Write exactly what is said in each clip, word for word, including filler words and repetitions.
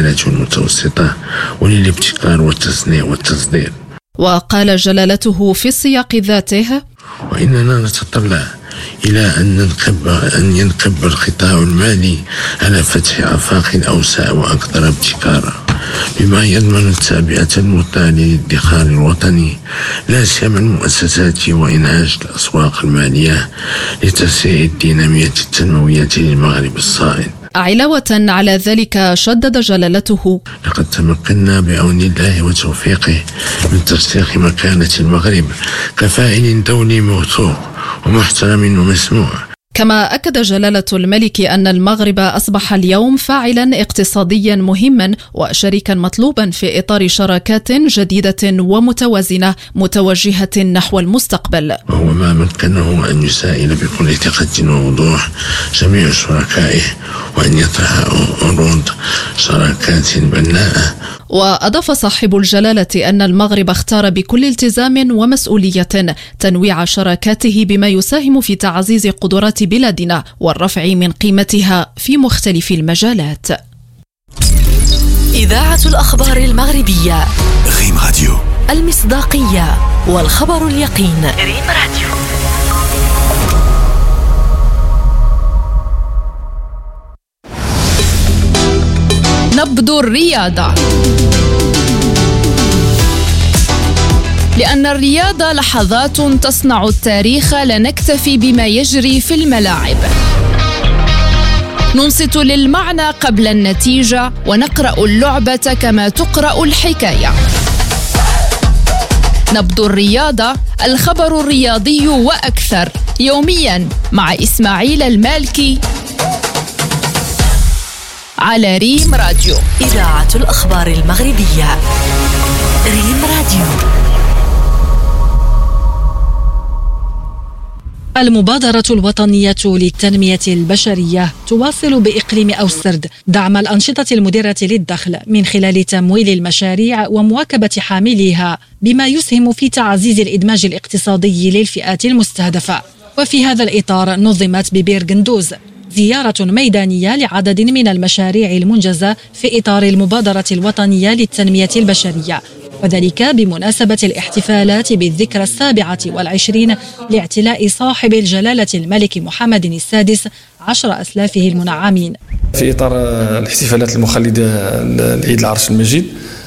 الصغيرة والمتوسطة وللابتكار والتصنيع والتصدير. وقال جلالته في السياق ذاته: وإننا نتطلع إلى أن ننقب أن ينقب القطاع المالي على فتح آفاق أوسع وأكثر ابتكارا، بما يضمن التعبئة المثلى للادخار الوطني، لا سيما المؤسسات وإنعاش الأسواق المالية لتسريع الدينامية التنموية للمغرب الصاعد. علاوة على ذلك شدد جلالته: لقد تمكنا بعون الله وتوفيقه من ترسيخ مكانة المغرب كفاعل دولي موثوق ومحترم ومسموع. كما أكد جلالة الملك أن المغرب أصبح اليوم فاعلا اقتصاديا مهما وشريكا مطلوبا في إطار شراكات جديدة ومتوازنة متوجهة نحو المستقبل، وهو ما مكنه أن يسائل بكل ثقة ووضوح جميع شركائه وأن يطرح عروض شراكات بناءة. وأضاف صاحب الجلالة أن المغرب اختار بكل التزام ومسؤولية تنويع شراكاته بما يساهم في تعزيز قدرات بلادنا والرفع من قيمتها في مختلف المجالات. إذاعة الأخبار المغربية ريم راديو، المصداقية والخبر اليقين. ريم راديو. نبض الرياضة، لأن الرياضة لحظات تصنع التاريخ، لا نكتفي بما يجري في الملاعب، ننصت للمعنى قبل النتيجة ونقرأ اللعبة كما تقرأ الحكاية. نبض الرياضة، الخبر الرياضي وأكثر، يوميا مع إسماعيل المالكي على ريم راديو. إذاعة الأخبار المغربية ريم راديو. المبادرة الوطنية للتنمية البشرية تواصل بإقليم أوسرد دعم الأنشطة المدرة للدخل من خلال تمويل المشاريع ومواكبة حامليها، بما يسهم في تعزيز الإدماج الاقتصادي للفئات المستهدفة. وفي هذا الإطار نظمت ببير قندوز زيارة ميدانية لعدد من المشاريع المنجزة في إطار المبادرة الوطنية للتنمية البشرية، وذلك بمناسبة الاحتفالات بالذكرى السابعة والعشرين لاعتلاء صاحب الجلالة الملك محمد السادس عشر أسلافه المنعمين. في إطار الاحتفالات المخلدة لعيد العرش المجيد،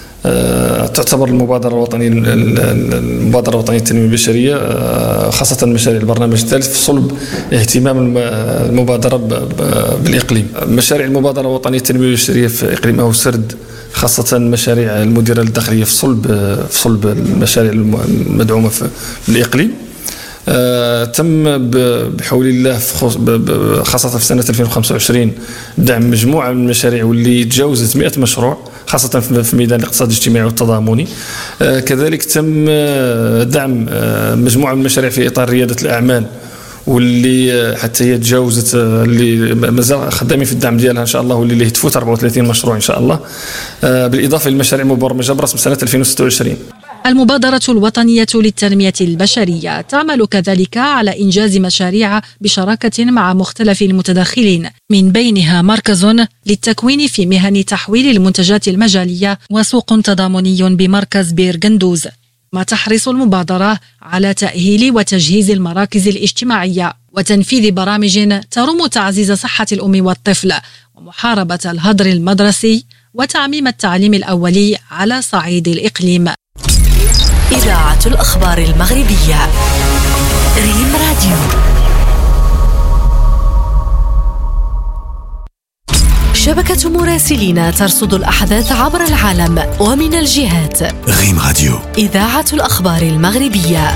تعتبر المبادرة الوطنية المبادرة الوطنية للتنمية البشرية خاصة مشاريع البرنامج الثالث في صلب اهتمام المبادرة بالإقليم. مشاريع المبادرة الوطنية للتنمية البشرية في إقليم أوسرد خاصة مشاريع المديرية الداخلية في صلب في صلب المشاريع المدعومة في الإقليم. آه تم بحول الله خاصة في سنة ألفين وخمسة وعشرين دعم مجموعة من المشاريع واللي تجاوزت مئة مشروع خاصة في ميدان الاقتصاد الاجتماعي والتضامني. آه كذلك تم دعم آه مجموعة من المشاريع في إطار ريادة الأعمال واللي حتى هي تجاوزت اللي مازال خدامين في الدعم ديالها إن شاء الله، واللي تفوت أربعة وثلاثين مشروع إن شاء الله، آه بالإضافة للمشاريع المبرمجة برسم سنة ألفين وستة وعشرين. المبادرة الوطنية للتنمية البشرية تعمل كذلك على إنجاز مشاريع بشراكة مع مختلف المتداخلين، من بينها مركز للتكوين في مهن تحويل المنتجات المجالية وسوق تضامني بمركز بير قندوز. ما تحرص المبادرة على تأهيل وتجهيز المراكز الاجتماعية وتنفيذ برامج ترم تعزيز صحة الأم والطفل ومحاربة الهدر المدرسي وتعميم التعليم الأولي على صعيد الإقليم. إذاعة الأخبار المغربية ريم راديو. شبكة مراسلين ترصد الأحداث عبر العالم ومن الجهات. ريم راديو. إذاعة الأخبار المغربية.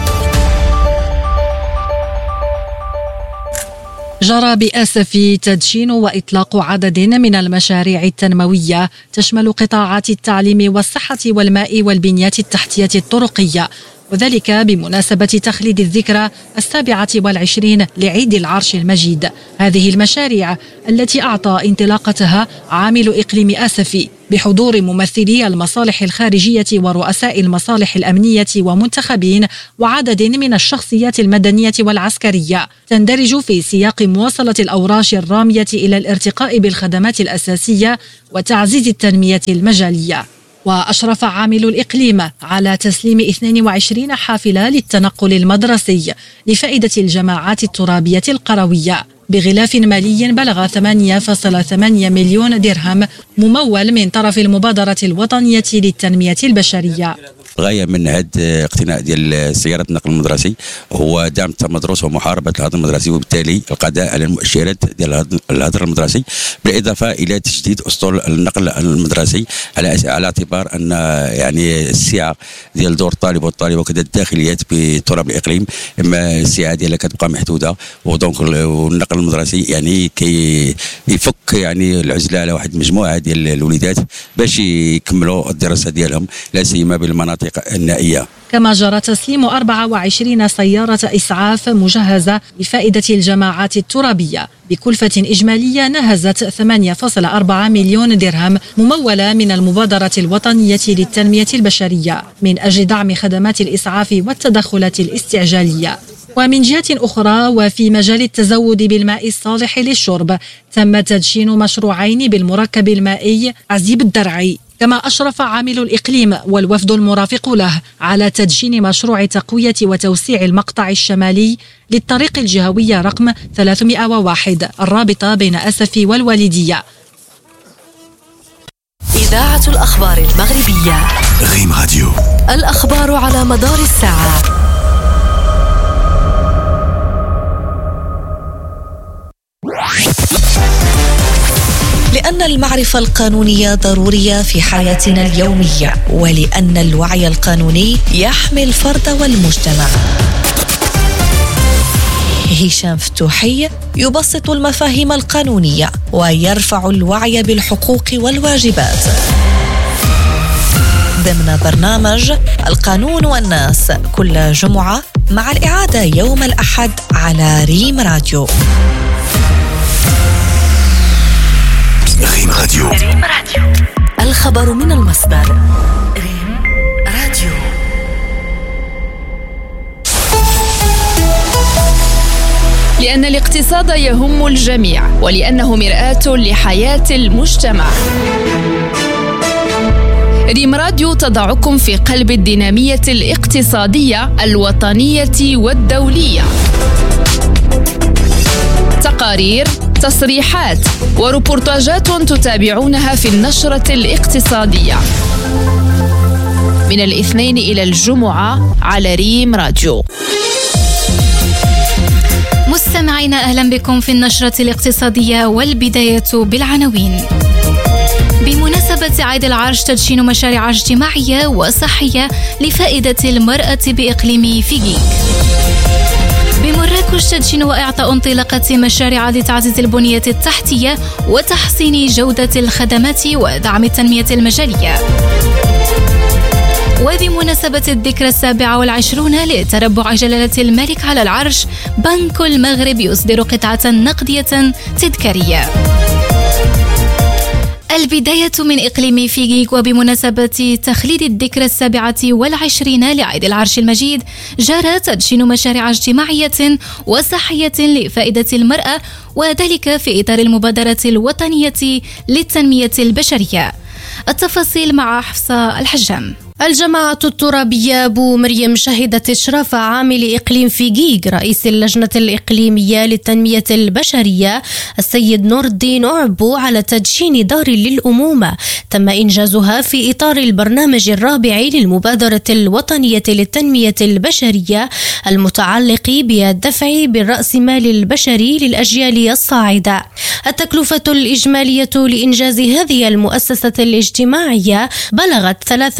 جرى بأسف تدشين وإطلاق عدد من المشاريع التنموية تشمل قطاعات التعليم والصحة والماء والبنيات التحتية الطرقية وذلك بمناسبة تخليد الذكرى السابعة والعشرين لعيد العرش المجيد. هذه المشاريع التي أعطى انطلاقتها عامل إقليم آسفي بحضور ممثلي المصالح الخارجية ورؤساء المصالح الأمنية ومنتخبين وعدد من الشخصيات المدنية والعسكرية، تندرج في سياق مواصلة الأوراش الرامية إلى الارتقاء بالخدمات الأساسية وتعزيز التنمية المجالية. وأشرف عامل الإقليم على تسليم اثنين وعشرين حافلة للتنقل المدرسي لفائدة الجماعات الترابية القروية بغلاف مالي بلغ ثمانية فاصلة ثمانية مليون درهم ممول من طرف المبادرة الوطنية للتنمية البشرية. الغاية من هذا اقتناء ديال سيارة النقل المدرسي هو دعم التمدرس ومحاربة الهدر المدرسي، وبالتالي القضاء على المؤشرات ديال الهدر المدرسي، بالإضافة إلى تجديد أسطول النقل المدرسي على على اعتبار أن يعني السعة ديال دور الطالب والطالبة وكذا الداخليات بتراب الإقليم اما السعة ديالها كتبقى محدودة، ودونك النقل المدرسي يعني كي يفك يعني العزلة على واحد المجموعة ديال الوليدات باش يكملوا الدراسة ديالهم لا سيما بالمناطق النائية. كما جرى تسليم أربعة وعشرين سيارة إسعاف مجهزة لفائدة الجماعات الترابية بكلفة إجمالية نهزت ثمانية فاصلة أربعة مليون درهم ممولة من المبادرة الوطنية للتنمية البشرية من أجل دعم خدمات الإسعاف والتدخلات الاستعجالية. ومن جهة أخرى وفي مجال التزود بالماء الصالح للشرب تم تدشين مشروعين بالمركب المائي عزيب الدرعي. كما أشرف عامل الإقليم والوفد المرافق له على تدشين مشروع تقوية وتوسيع المقطع الشمالي للطريق الجهوية رقم ثلاثمائة وواحد الرابطة بين أسفي والوالدية. إذاعة الأخبار المغربية ريم راديو، الأخبار على مدار الساعة. لأن المعرفة القانونية ضرورية في حياتنا اليومية، ولأن الوعي القانوني يحمي الفرد والمجتمع. هشام فتوحي يبسط المفاهيم القانونية ويرفع الوعي بالحقوق والواجبات ضمن برنامج القانون والناس كل جمعة، مع الإعادة يوم الأحد على ريم راديو. ريم راديو، ريم راديو، الخبر من المصدر. ريم راديو. لأن الاقتصاد يهم الجميع، ولأنه مرآة لحياة المجتمع. ريم راديو تضعكم في قلب الدينامية الاقتصادية الوطنية والدولية. تقارير، تصريحات وريبورتاجات تتابعونها في النشرة الاقتصادية من الاثنين إلى الجمعة على ريم راديو. مستمعينا، أهلا بكم في النشرة الاقتصادية، والبداية بالعناوين. بمناسبة عيد العرش تدشين مشاريع اجتماعية وصحية لفائدة المرأة بإقليم فيجيك. بمراكش تدشين وإعطاء انطلاقة مشاريع لتعزيز البنية التحتية وتحسين جودة الخدمات ودعم التنمية المجالية. وبمناسبة الذكرى السابعة والعشرون لتربع جلالة الملك على العرش، بنك المغرب يصدر قطعة نقدية تذكارية. البداية من إقليم فيجيك. وبمناسبة تخليد الذكرى السابعة والعشرين لعيد العرش المجيد، جرى تدشين مشاريع اجتماعية وصحية لفائدة المرأة، وذلك في إطار المبادرة الوطنية للتنمية البشرية. التفاصيل مع حفصة الحجام. الجماعة الترابية أبو مريم شهدت إشراف عامل إقليم فيجيك رئيس اللجنة الإقليمية للتنمية البشرية السيد نور الدين أعبو على تدشين دار للأمومة تم إنجازها في إطار البرنامج الرابع للمبادرة الوطنية للتنمية البشرية المتعلق بالدفع بالرأسمال البشري للأجيال الصاعدة. التكلفة الإجمالية لإنجاز هذه المؤسسة الاجتماعية بلغت ثلاثة ملايين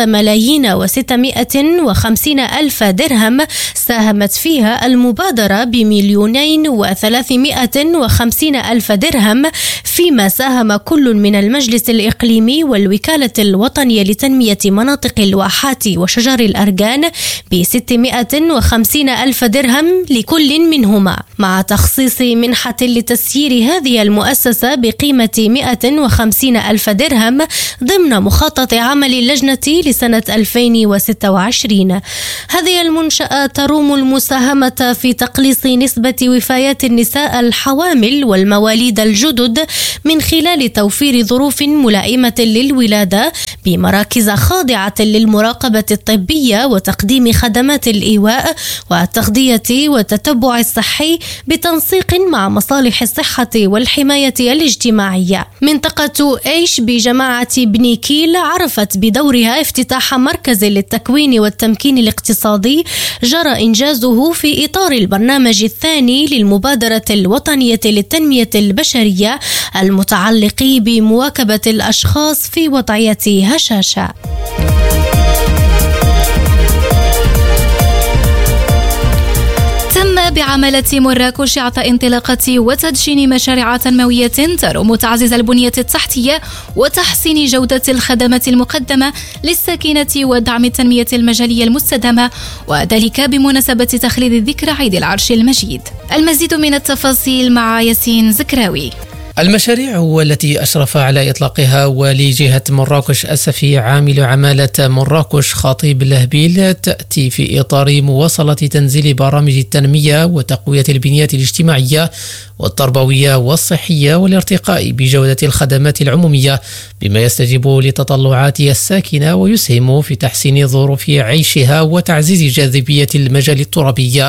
ملايين وستمائة وخمسين ألف درهم ساهمت فيها المبادرة بمليونين وثلاثمائة وخمسين ألف درهم، فيما ساهم كل من المجلس الإقليمي والوكالة الوطنية لتنمية مناطق الواحات وشجر الأرجان بستمائة وخمسين ألف درهم لكل منهما، مع تخصيص منحة لتسيير هذه المؤسسة بقيمة مائة وخمسين ألف درهم ضمن مخطط عمل اللجنة لسنة ألفين وستة وعشرين. هذه المنشأة تروم المساهمة في تقليص نسبة وفيات النساء الحوامل والمواليد الجدد من خلال توفير ظروف ملائمة للولادة بمراكز خاضعة للمراقبة الطبية وتقديم خدمات الإيواء والتغذية والتتبع الصحي بتنسيق مع مصالح الصحة والحماية الاجتماعية. منطقة إيش بجماعة بني كيل عرفت بدورها افتتاح مركز للتكوين والتمكين الاقتصادي جرى إنجازه في إطار البرنامج الثاني للمبادرة الوطنية للتنمية البشرية المتعلق بمواكبة الأشخاص في وضعية هشاشة. تم بعملة مراكش إعطاء انطلاقة وتدشين مشاريع تنموية تروم تعزيز البنية التحتية وتحسين جودة الخدمات المقدمة للساكنة ودعم التنمية المجالية المستدامة، وذلك بمناسبة تخليد ذكرى عيد العرش المجيد. المزيد من التفاصيل مع ياسين زكراوي. المشاريع والتي أشرف على إطلاقها والي جهة مراكش أسفي عامل عمالة مراكش خطيب لهبيل تأتي في إطار مواصلة تنزيل برامج التنمية وتقوية البنية الاجتماعية والتربوية والصحية والارتقاء بجودة الخدمات العمومية، بما يستجيب لتطلعات الساكنة ويسهم في تحسين ظروف عيشها وتعزيز جاذبية المجال الترابي.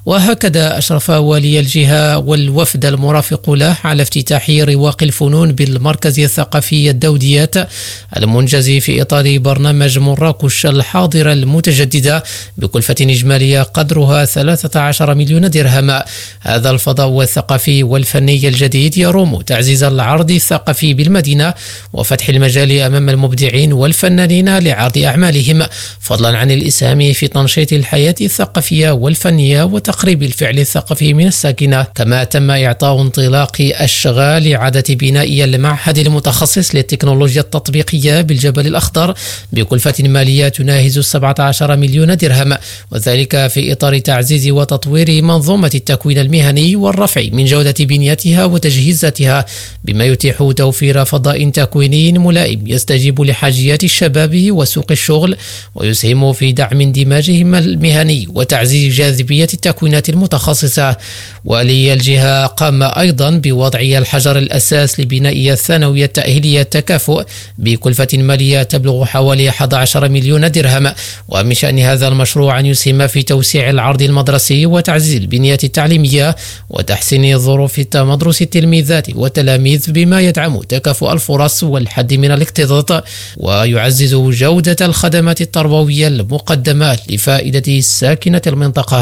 وهكذا أشرف والي الجهة والوفد المرافق له على افتتاح رواق الفنون بالمركز الثقافي الدوديات المنجز في إطار برنامج مراكش الحاضرة المتجددة بكلفة إجمالية قدرها ثلاثة عشر مليون درهم. هذا الفضاء الثقافي والفني الجديد يروم تعزيز العرض الثقافي بالمدينة وفتح المجال أمام المبدعين والفنانين لعرض أعمالهم، فضلا عن الإسهام في تنشيط الحياة الثقافية والفنية وتقريب الفعل الثقافي من الساكنة. كما تم إعطاء انطلاق الشغال لإعادة بناء المعهد المتخصص للتكنولوجيا التطبيقية بالجبل الأخضر بكلفة مالية تناهز سبعة عشر مليون درهم، وذلك في إطار تعزيز وتطوير منظومة التكوين المهني والرفع من جودة بنيتها وتجهيزاتها، بما يتيح توفير فضاء تكويني ملائم يستجيب لحاجيات الشباب وسوق الشغل ويسهم في دعم اندماجهم المهني وتعزيز جاذبية التكوينات المتخصصة. ولي الجهة قام أيضا بوضع الحجر الأساس لبناء الثانوية التأهيلية التكافؤ بكلفة مالية تبلغ حوالي أحد عشر مليون درهم، ومن شأن هذا المشروع أن يسهم في توسيع العرض المدرسي وتعزيز البنية التعليمية وتحسين ظروف تمدرس التلميذات والتلاميذ، بما يدعم تكافؤ الفرص والحد من الاكتظاظ ويعزز جودة الخدمات التربوية المقدمة لفائدة ساكنة المنطقة.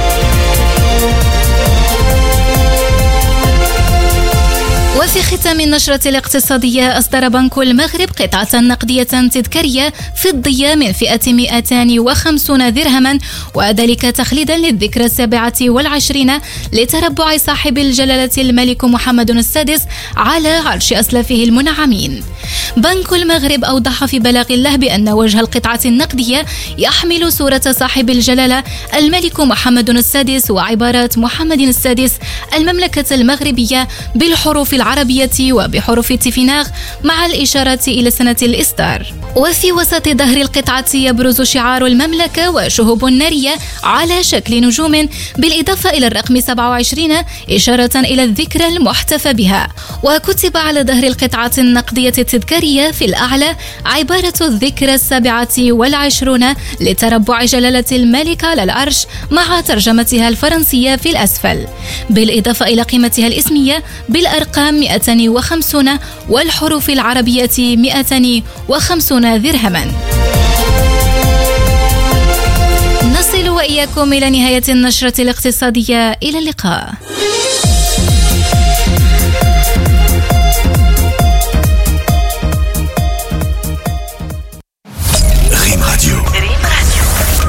وفي ختام النشرة الاقتصادية، أصدر بنك المغرب قطعة نقدية تذكارية فضية من فئة مئتين وخمسين درهما، وذلك تخليدا للذكرى السابعة والعشرين لتربع صاحب الجلالة الملك محمد السادس على عرش أسلافه المنعمين. بنك المغرب أوضح في بلاغ له بأن وجه القطعة النقدية يحمل صورة صاحب الجلالة الملك محمد السادس وعبارات محمد السادس المملكة المغربية بالحروف العربية وبحروف التفيناغ مع الإشارة إلى سنة الإصدار. وفي وسط ظهر القطعة يبرز شعار المملكة وشهب نارية على شكل نجوم، بالإضافة إلى الرقم سبعة وعشرين إشارة إلى الذكرى المحتفى بها. وكتب على ظهر القطعة النقدية التذكارية في الأعلى عبارة الذكرى السابعة والعشرون لتربع جلالة الملك على العرش مع ترجمتها الفرنسية في الأسفل، بالإضافة إلى قيمتها الإسمية بالأرقام مئتين وخمسين والحروف العربية مئتين وخمسين درهما. نصل وإياكم إلى نهاية النشرة الاقتصادية. إلى اللقاء.